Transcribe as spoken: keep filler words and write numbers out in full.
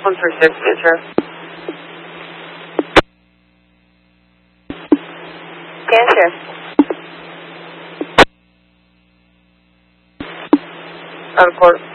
one three six, intro. Answer. Out of court.